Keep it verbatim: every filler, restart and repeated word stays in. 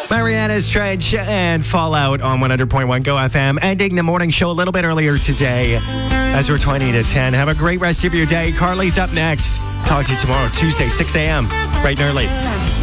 Mariana's Trench and Fallout on one hundred point one Go F M. Ending the morning show a little bit earlier today as we're twenty to ten. Have a great rest of your day. Carly's up next. Talk to you tomorrow, Tuesday, six a.m. bright and early.